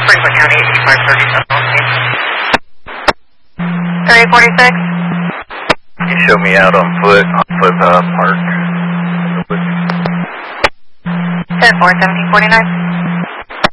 Franklin County, 8530 3846. Can you show me out on foot Park? 10-4, 1749.